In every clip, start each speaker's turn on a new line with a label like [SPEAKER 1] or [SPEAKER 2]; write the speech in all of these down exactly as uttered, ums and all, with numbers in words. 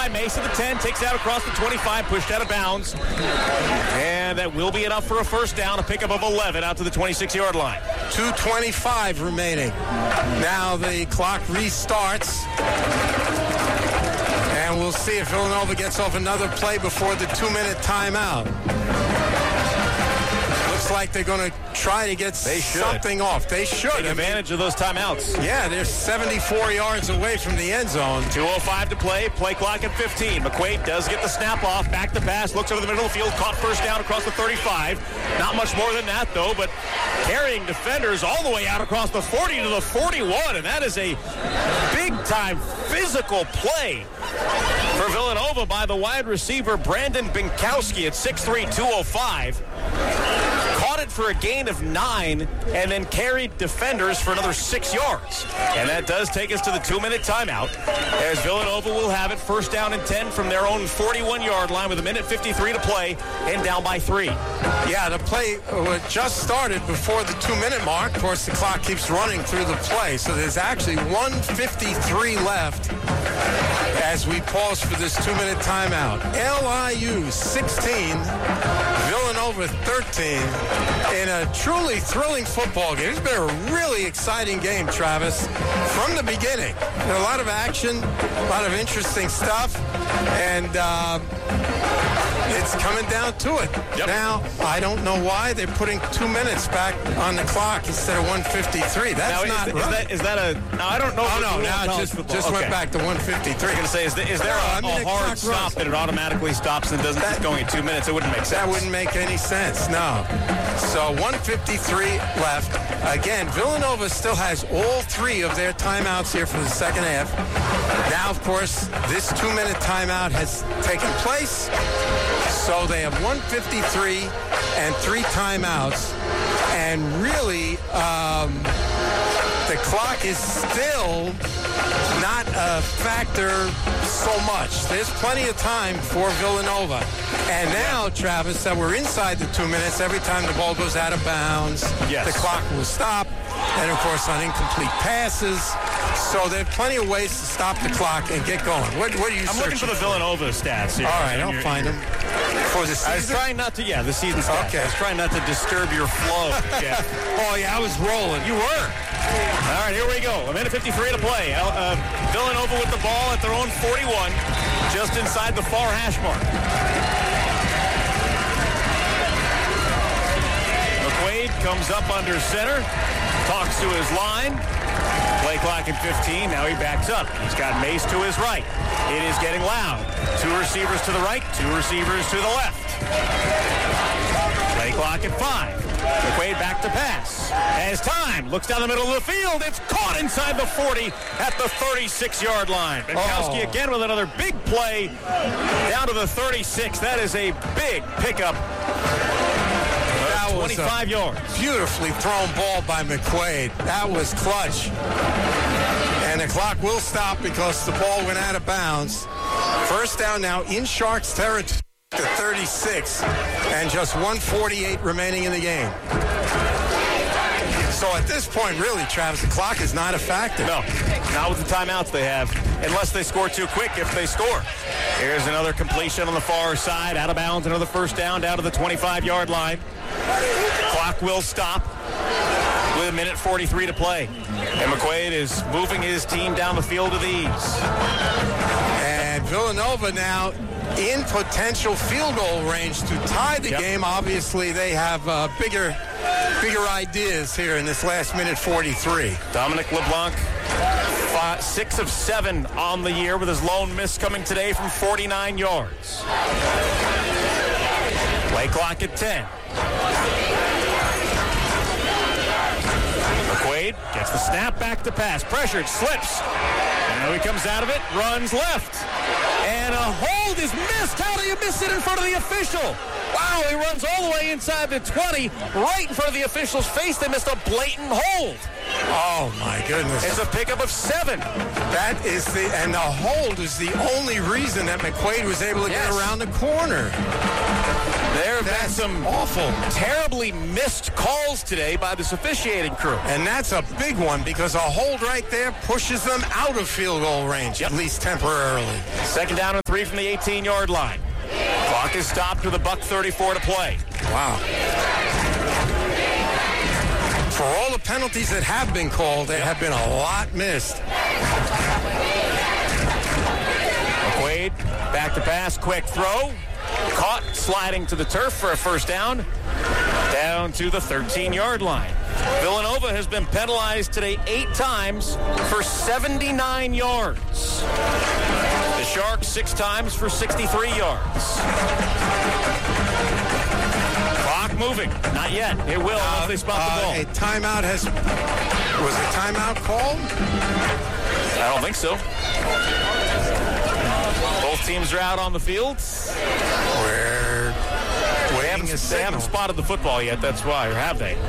[SPEAKER 1] by Mace at the ten, takes out across the twenty-five, pushed out of bounds. And that will be enough for a first down, a pickup of eleven out to the twenty-six-yard line.
[SPEAKER 2] two twenty-five remaining. Now the clock restarts. And we'll see if Villanova gets off another play before the two-minute timeout. Looks like they're going to try to get
[SPEAKER 1] they
[SPEAKER 2] something off. They should.
[SPEAKER 1] Take advantage of those timeouts.
[SPEAKER 2] Yeah, they're seventy-four yards away from the end zone.
[SPEAKER 1] two oh five to play. Play clock at fifteen. McQuaid does get the snap off. Back to pass. Looks over the middle of the field. Caught first down across the thirty-five. Not much more than that, though, but carrying defenders all the way out across the forty to the forty-one. And that is a big-time physical play for Villanova by the wide receiver Brandon Binkowski at six three, two oh five. Caught it for a gain of nine and then carried defenders for another six yards. And that does take us to the two-minute timeout as Villanova will have it first down and ten from their own forty-one-yard line with a minute fifty-three to play and down by three.
[SPEAKER 2] Yeah, the play just started before the two-minute mark. Of course, the clock keeps running through the play, so there's actually one fifty-three left as we pause for this two-minute timeout. L I U sixteen, Villanova thirteen in a truly thrilling football game. It's been a really exciting game, Travis, from the beginning. A lot of action, a lot of interesting stuff, and uh, it's coming down to it.
[SPEAKER 1] Yep.
[SPEAKER 2] Now, I don't know why they're putting two minutes back on the clock instead of one fifty-three. That's
[SPEAKER 1] now,
[SPEAKER 2] not
[SPEAKER 1] is,
[SPEAKER 2] right.
[SPEAKER 1] Is that, is that a... No, I don't know.
[SPEAKER 2] Oh, no,
[SPEAKER 1] no,
[SPEAKER 2] now it just, just
[SPEAKER 1] okay.
[SPEAKER 2] went back to one fifty-three.
[SPEAKER 1] I was going to say, is there, is there
[SPEAKER 2] no,
[SPEAKER 1] a,
[SPEAKER 2] I mean,
[SPEAKER 1] a hard
[SPEAKER 2] clock
[SPEAKER 1] stop
[SPEAKER 2] runs.
[SPEAKER 1] that it automatically stops and doesn't
[SPEAKER 2] That-
[SPEAKER 1] keep going at two minutes? It wouldn't make sense.
[SPEAKER 2] That wouldn't make any sense, no. So one fifty-three left. Again, Villanova still has all three of their timeouts here for the second half. Now, of course, this two-minute timeout has taken place. So they have one fifty-three and three timeouts. And really, um, the clock is still not a factor so much. There's plenty of time for Villanova. And now, Travis, that we're inside the two minutes, every time the ball goes out of bounds,
[SPEAKER 1] yes.
[SPEAKER 2] the clock will stop. And, of course, on incomplete passes. So there are plenty of ways to stop the clock and get going. What, what are you
[SPEAKER 1] I'm
[SPEAKER 2] searching
[SPEAKER 1] looking for the Villanova stats here.
[SPEAKER 2] All right, I'll find them. For the season?
[SPEAKER 1] I was trying not to, yeah, the season stats.
[SPEAKER 2] Okay.
[SPEAKER 1] I was trying not to disturb your flow, Jeff.
[SPEAKER 2] Oh, yeah, I was rolling.
[SPEAKER 1] You were. All right, here we go. A minute fifty-three to play. Uh, Villanova with the ball at their own forty-one, just inside the far hash mark. McQuaid comes up under center, talks to his line. Play clock at fifteen. Now he backs up. He's got Mace to his right. It is getting loud. Two receivers to the right, two receivers to the left. Play clock at five. McQuaid back to pass. As time looks down the middle of the field, it's caught inside the forty at the thirty-six-yard line. Binkowski
[SPEAKER 2] Oh.
[SPEAKER 1] again with another big play down to the thirty-six. That is a big pickup.
[SPEAKER 2] That was
[SPEAKER 1] twenty-five
[SPEAKER 2] a
[SPEAKER 1] yards.
[SPEAKER 2] Beautifully thrown ball by McQuaid. That was clutch. And the clock will stop because the ball went out of bounds. First down now in Sharks territory to thirty-six, and just one forty-eight remaining in the game. So at this point, really, Travis, the clock is not a factor.
[SPEAKER 1] No, not with the timeouts they have, unless they score too quick if they score. Here's another completion on the far side, out of bounds, another first down down to the twenty-five-yard line. Clock will stop with a minute forty-three to play. And McQuaid is moving his team down the field with ease.
[SPEAKER 2] And Villanova now in potential field goal range to tie the
[SPEAKER 1] Yep.
[SPEAKER 2] game. Obviously, they have uh, bigger bigger ideas here in this last minute forty-three.
[SPEAKER 1] Dominic LeBlanc, five, six of seven on the year with his lone miss coming today from forty-nine yards. Play clock at ten. McQuaid gets the snap back to pass. Pressured, slips. Now he comes out of it, runs left. And a hold is missed. How do you miss it in front of the official? Wow, he runs all the way inside the twenty, right in front of the official's face. They missed a blatant hold.
[SPEAKER 2] Oh, my goodness.
[SPEAKER 1] It's a pickup of seven.
[SPEAKER 2] That is the, and the hold is the only reason that McQuaid was able to
[SPEAKER 1] Yes.
[SPEAKER 2] get around the corner.
[SPEAKER 1] There have been
[SPEAKER 2] That's
[SPEAKER 1] some
[SPEAKER 2] awful.
[SPEAKER 1] terribly missed calls today by this officiating crew.
[SPEAKER 2] And that's a big one because a hold right there pushes them out of field goal range,
[SPEAKER 1] Yep.
[SPEAKER 2] at least temporarily.
[SPEAKER 1] Second down and three from the eighteen-yard line. Clock is stopped with a buck thirty-four to play.
[SPEAKER 2] Wow. For all the penalties that have been called, there have been a lot missed.
[SPEAKER 1] McQuaid, back to pass, quick throw. Caught, sliding to the turf for a first down. Down to the thirteen-yard line. Villanova has been penalized today eight times for seventy-nine yards. The Sharks six times for sixty-three yards. Clock moving. Not yet. It will
[SPEAKER 2] Uh,
[SPEAKER 1] once they spot the
[SPEAKER 2] uh,
[SPEAKER 1] ball.
[SPEAKER 2] A timeout has... Was a timeout called?
[SPEAKER 1] I don't think so. Both teams are out on the field.
[SPEAKER 2] We're
[SPEAKER 1] They
[SPEAKER 2] waiting
[SPEAKER 1] haven't,
[SPEAKER 2] a
[SPEAKER 1] they
[SPEAKER 2] signal.
[SPEAKER 1] haven't spotted the football yet, that's why, or have they?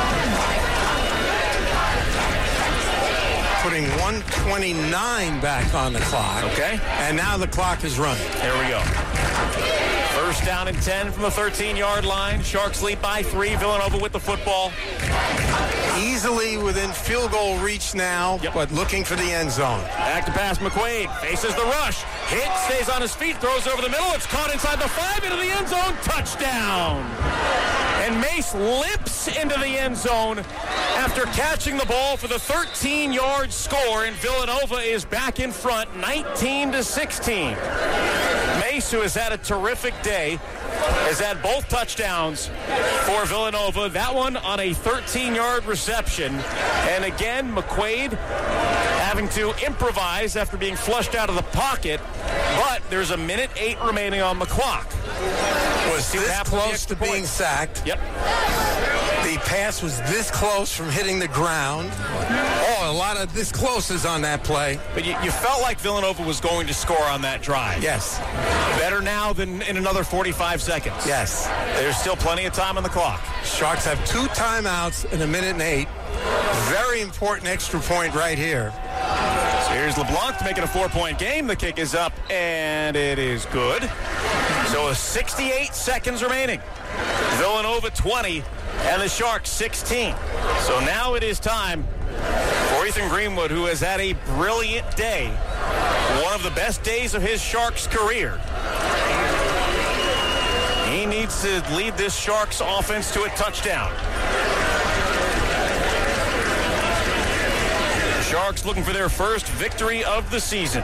[SPEAKER 2] Putting one twenty-nine back on the clock.
[SPEAKER 1] Okay.
[SPEAKER 2] And now the clock is running.
[SPEAKER 1] There we go. First down and ten from the thirteen-yard line. Sharks lead by three. Villanova with the football.
[SPEAKER 2] Easily within field goal reach now,
[SPEAKER 1] Yep.
[SPEAKER 2] but looking for the end zone.
[SPEAKER 1] Back to pass, McQuaid. Faces the rush. Hit, stays on his feet, throws over the middle. It's caught inside the five, into the end zone. Touchdown. And Mace limps into the end zone after catching the ball for the thirteen-yard score, and Villanova is back in front, nineteen to sixteen. Mace, who has had a terrific day, has had both touchdowns for Villanova. That one on a thirteen-yard reception. And again, McQuaid having to improvise after being flushed out of the pocket. But there's a minute eight remaining on the clock.
[SPEAKER 2] Was
[SPEAKER 1] See what
[SPEAKER 2] this
[SPEAKER 1] happened with the
[SPEAKER 2] close
[SPEAKER 1] extra
[SPEAKER 2] to being
[SPEAKER 1] point.
[SPEAKER 2] sacked.
[SPEAKER 1] Yep.
[SPEAKER 2] The pass was this close from hitting the ground. Oh, a lot of this closes on that play.
[SPEAKER 1] But you, you felt like Villanova was going to score on that drive.
[SPEAKER 2] Yes.
[SPEAKER 1] Better now than in another forty-five seconds.
[SPEAKER 2] Yes.
[SPEAKER 1] There's still plenty of time on the clock.
[SPEAKER 2] Sharks have two timeouts in a minute and eight. Very important extra point right here.
[SPEAKER 1] So here's LeBlanc to make it a four-point game. The kick is up, and it is good. So sixty-eight seconds remaining. Villanova twenty, and the Sharks sixteen. So now it is time for Ethan Greenwood, who has had a brilliant day. One of the best days of his Sharks career. He needs to lead this Sharks offense to a touchdown. The Sharks looking for their first victory of the season.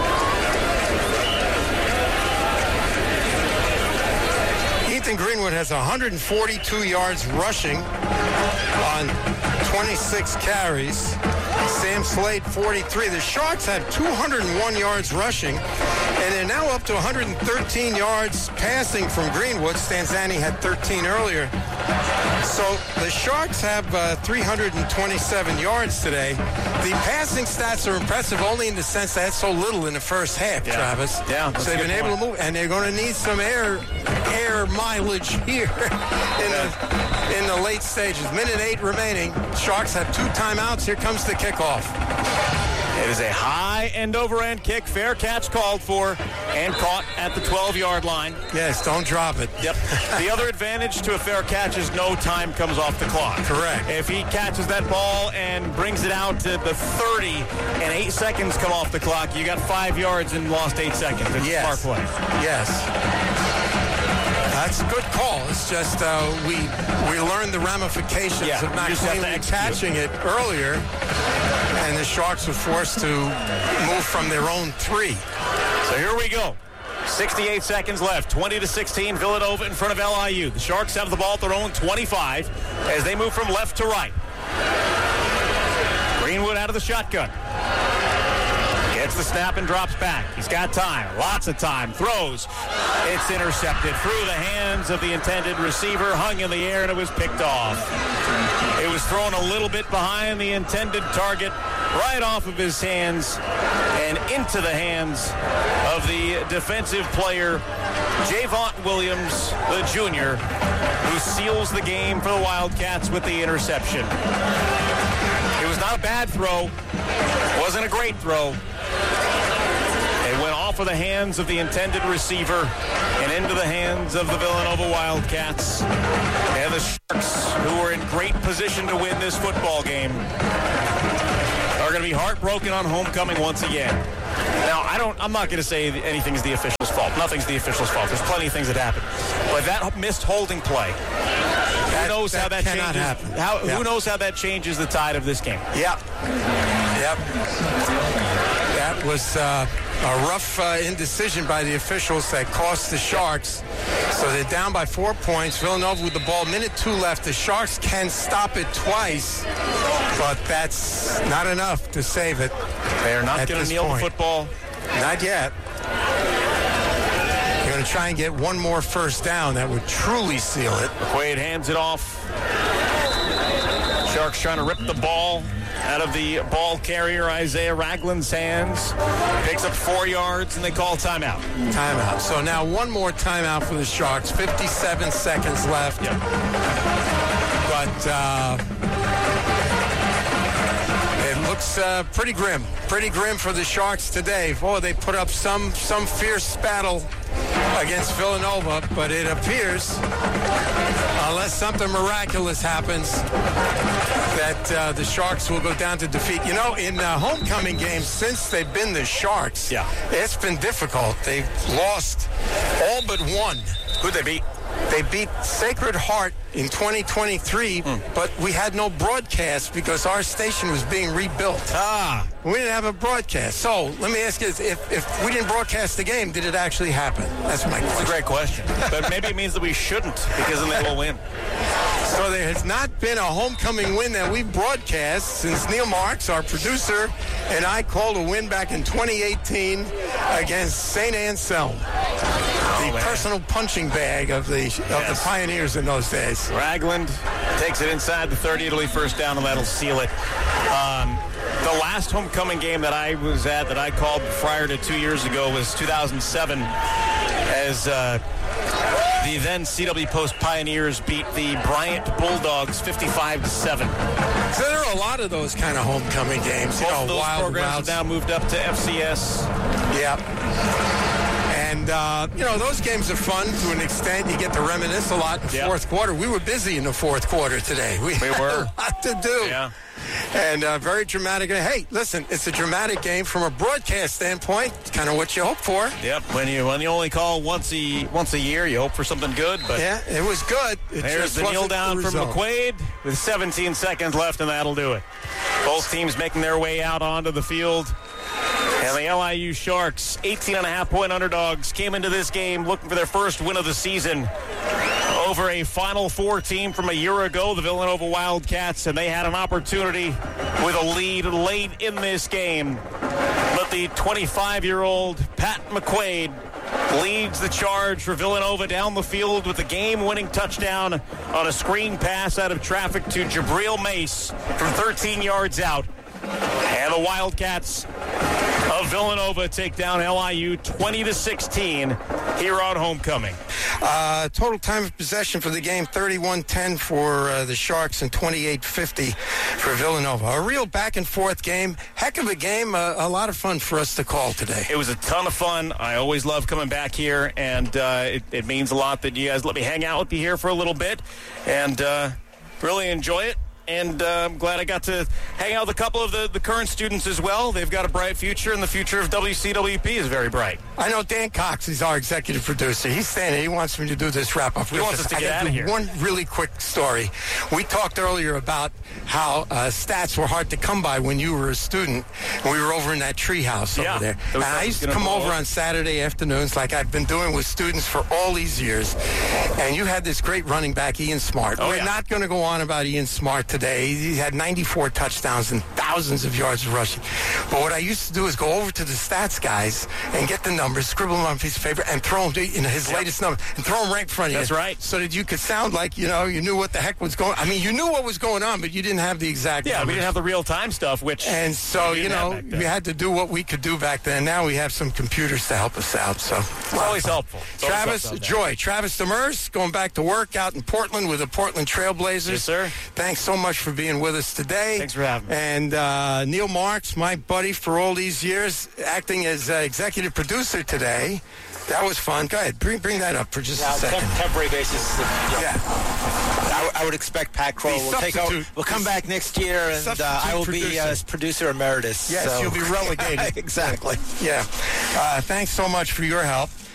[SPEAKER 2] Ethan Greenwood has one hundred forty-two yards rushing on twenty-six carries. Sam Slade, forty-three. The Sharks had two hundred one yards rushing, and they're now up to one hundred thirteen yards passing from Greenwood. Stanzani had thirteen earlier. So the Sharks have uh, three hundred twenty-seven yards today. The passing stats are impressive only in the sense they had so little in the first half,
[SPEAKER 1] Yeah.
[SPEAKER 2] Travis.
[SPEAKER 1] Yeah, that's
[SPEAKER 2] So
[SPEAKER 1] a
[SPEAKER 2] they've
[SPEAKER 1] good
[SPEAKER 2] been able
[SPEAKER 1] point.
[SPEAKER 2] to move, and they're going to need some air air mileage here in the in the late stages. Minute eight remaining. Sharks have two timeouts. Here comes the kickoff.
[SPEAKER 1] It is a high end-over-end kick. Fair catch called for and caught at the twelve-yard line.
[SPEAKER 2] Yes, don't drop it.
[SPEAKER 1] Yep. The other advantage to a fair catch is no time comes off the clock.
[SPEAKER 2] Correct.
[SPEAKER 1] If he catches that ball and brings it out to the thirty and eight seconds come off the clock, you got five yards and lost eight seconds. It's
[SPEAKER 2] Yes.
[SPEAKER 1] a smart play.
[SPEAKER 2] Yes. That's a good call. It's just uh, we we learned the ramifications
[SPEAKER 1] Yeah,
[SPEAKER 2] of not
[SPEAKER 1] you just have to
[SPEAKER 2] cleanly
[SPEAKER 1] execute.
[SPEAKER 2] catching it earlier, and the Sharks were forced to move from their own three.
[SPEAKER 1] So here we go. sixty-eight seconds left. twenty to sixteen. Villanova in front of L I U. The Sharks have the ball at their own twenty-five as they move from left to right. Greenwood out of the shotgun. Gets the snap and drops back. He's got time. Lots of time. Throws. It's intercepted through the hands of the intended receiver. Hung in the air, and it was picked off. It was thrown a little bit behind the intended target, right off of his hands, and into the hands of the defensive player, Javon Williams, the junior, who seals the game for the Wildcats with the interception. It was not a bad throw. It wasn't a great throw. It went off of the hands of the intended receiver and into the hands of the Villanova Wildcats. And the Sharks, who were in great position to win this football game, are going to be heartbroken on homecoming once again. Now, I don't, I'm not going to say anything's the official's fault. Nothing's the official's fault. There's plenty of things that happen. But that missed holding play,
[SPEAKER 2] that,
[SPEAKER 1] who knows
[SPEAKER 2] that
[SPEAKER 1] how that
[SPEAKER 2] cannot
[SPEAKER 1] changes?
[SPEAKER 2] Happen.
[SPEAKER 1] How,
[SPEAKER 2] yeah.
[SPEAKER 1] Who knows how that changes the tide of this game?
[SPEAKER 2] Yep. Yep. That was uh, a rough uh, indecision by the officials that cost the Sharks. So they're down by four points. Villanova with the ball, minute two left. The Sharks can stop it twice, but that's not enough to save it.
[SPEAKER 1] They're not going to kneel the football.
[SPEAKER 2] Not yet. They're going to try and get one more first down. That would truly seal it.
[SPEAKER 1] McQuaid hands it off. Sharks trying to rip the ball out of the ball carrier, Isaiah Ragland's hands. Picks up four yards, and they call timeout.
[SPEAKER 2] Timeout. So now one more timeout for the Sharks. fifty-seven seconds left.
[SPEAKER 1] Yep.
[SPEAKER 2] But uh, it looks uh, pretty grim. Pretty grim for the Sharks today. Boy, they put up some, some fierce battle against Villanova, but it appears, unless something miraculous happens, that uh, the Sharks will go down to defeat. You know, in uh, homecoming games, since they've been the Sharks,
[SPEAKER 1] yeah.
[SPEAKER 2] it's been difficult. They've lost all but one.
[SPEAKER 1] Who'd they beat?
[SPEAKER 2] They beat Sacred Heart in twenty twenty-three, mm. but we had no broadcast because our station was being rebuilt.
[SPEAKER 1] Ah.
[SPEAKER 2] We didn't have a broadcast. So let me ask you this. If, if we didn't broadcast the game, did it actually happen? That's my question.
[SPEAKER 1] That's a great question. But maybe it means that we shouldn't, because then they will win.
[SPEAKER 2] So there has not been a homecoming win that we broadcast since Neil Marks, our producer, and I called a win back in twenty eighteen against Saint Anselm. The oh, personal punching bag of the of yes. the Pioneers in those days.
[SPEAKER 1] Ragland takes it inside the thirty, Italy first down, and that'll seal it. Um, the last homecoming game that I was at that I called prior to two years ago was two thousand seven, as uh, the then C W Post Pioneers beat the Bryant Bulldogs fifty-five to seven.
[SPEAKER 2] So there are a lot of those kind of homecoming games. You
[SPEAKER 1] Both
[SPEAKER 2] know,
[SPEAKER 1] of those
[SPEAKER 2] wild
[SPEAKER 1] programs
[SPEAKER 2] routes.
[SPEAKER 1] have now moved up to F C S.
[SPEAKER 2] Yep. And, uh, you know, those games are fun to an extent. You get to reminisce a lot in the yep. fourth quarter. We were busy in the fourth quarter today. We,
[SPEAKER 1] we
[SPEAKER 2] had
[SPEAKER 1] were.
[SPEAKER 2] a lot to do.
[SPEAKER 1] Yeah.
[SPEAKER 2] And uh, very dramatic. Hey, listen, it's a dramatic game from a broadcast standpoint. It's kind of what you hope for.
[SPEAKER 1] Yep. When you when you only call once a once a year, you hope for something good. But
[SPEAKER 2] yeah, it was good. It
[SPEAKER 1] there's the kneel down from McQuaid with seventeen seconds left, and that'll do it. Both teams making their way out onto the field. And the L I U Sharks, eighteen and a half point underdogs, came into this game looking for their first win of the season over a Final Four team from a year ago, the Villanova Wildcats, and they had an opportunity with a lead late in this game. But the twenty-five-year-old Pat McQuaid leads the charge for Villanova down the field with a game-winning touchdown on a screen pass out of traffic to Jabril Mace from thirteen yards out. And the Wildcats of Villanova take down L I U twenty to sixteen here on homecoming.
[SPEAKER 2] Uh, total time of possession for the game, thirty-one ten for uh, the Sharks and twenty-eight fifty for Villanova. A real back-and-forth game. Heck of a game. Uh, a lot of fun for us to call today.
[SPEAKER 1] It was a ton of fun. I always love coming back here, and uh, it, it means a lot that you guys let me hang out with you here for a little bit, and uh, really enjoy it. And uh, I'm glad I got to hang out with a couple of the, the current students as well. They've got a bright future, and the future of W C W P is very bright.
[SPEAKER 2] I know Dan Cox is our executive producer. He's standing. He wants me to do this wrap-up.
[SPEAKER 1] He wants us to
[SPEAKER 2] I
[SPEAKER 1] get out of here.
[SPEAKER 2] One really quick story. We talked earlier about how uh, stats were hard to come by when you were a student. And we were over in that tree house
[SPEAKER 1] yeah,
[SPEAKER 2] over there. And I used to come over on Saturday afternoons like I've been doing with students for all these years. And you had this great running back, Ian Smart.
[SPEAKER 1] Oh,
[SPEAKER 2] we're
[SPEAKER 1] yeah.
[SPEAKER 2] not going to go on about Ian Smart today. He had ninety-four touchdowns and thousands of yards of rushing. But what I used to do is go over to the stats guys and get the numbers, scribble them on a piece of paper, and throw them in his yep. latest number, and throw them right in front of you.
[SPEAKER 1] That's right.
[SPEAKER 2] So that you could sound like, you know, you knew what the heck was going on. I mean, you knew what was going on, but you didn't have the exact
[SPEAKER 1] Yeah,
[SPEAKER 2] numbers.
[SPEAKER 1] we didn't have the real-time stuff, which...
[SPEAKER 2] And so, you know, we had to do what we could do back then. Now we have some computers to help us out, so...
[SPEAKER 1] It's always helpful. It's
[SPEAKER 2] Travis,
[SPEAKER 1] always
[SPEAKER 2] Joy, Travis Demers, going back to work out in Portland with the Portland Trailblazers.
[SPEAKER 1] Yes, sir.
[SPEAKER 2] Thanks so much for being with us today.
[SPEAKER 1] Thanks for having me.
[SPEAKER 2] And uh, Neil Marks, my buddy for all these years, acting as uh, executive producer today. That was fun. Go ahead, bring bring that up for just
[SPEAKER 3] now,
[SPEAKER 2] a second.
[SPEAKER 3] Temp- temporary basis. Uh,
[SPEAKER 2] yeah.
[SPEAKER 3] I, I would expect Pat Crow will take over. We'll come back next year, and uh, I will
[SPEAKER 2] producer.
[SPEAKER 3] be uh, producer emeritus.
[SPEAKER 2] Yes,
[SPEAKER 3] so.
[SPEAKER 2] you'll be relegated.
[SPEAKER 3] Exactly.
[SPEAKER 2] Yeah. Uh, thanks so much for your help.